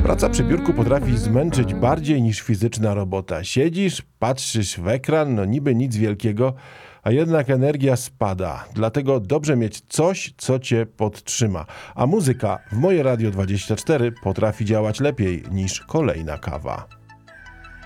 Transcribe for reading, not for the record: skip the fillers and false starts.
Praca przy biurku potrafi zmęczyć bardziej niż fizyczna robota. Siedzisz, patrzysz w ekran, no niby nic wielkiego, a jednak energia spada. Dlatego dobrze mieć coś, co cię podtrzyma. A muzyka w Moje Radio 24 potrafi działać lepiej niż kolejna kawa.